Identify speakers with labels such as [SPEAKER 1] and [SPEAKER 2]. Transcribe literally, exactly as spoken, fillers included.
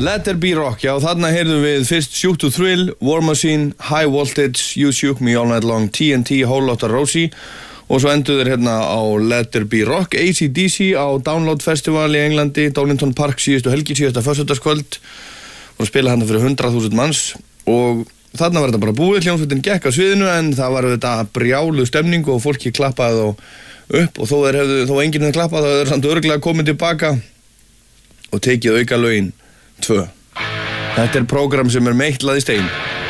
[SPEAKER 1] Let There Be Rock, já þarna heyrðum við fyrst Shoot to Thrill, War Machine, High Voltage, You Shook Me All Night Long, T N T, Whole Lotta Rosie og svo endur þeir hérna á Let There Be Rock, A C D C á Download Festival í Englandi, Donington Park síðustu helgi, síðasta föstudagskvöld og spila hérna fyrir hundrað þúsund manns og þarna var þetta bara búið, hljómsveitin gekk á sviðinu en það var þetta brjálu stemning og fólki klappaði þá upp og þó þeir hefðu, þó enginn hefði klappað þá hefur samt örugglega komið tilbaka og tekið auka lögin tvö. Þetta er prógram sem er meitlað í stein.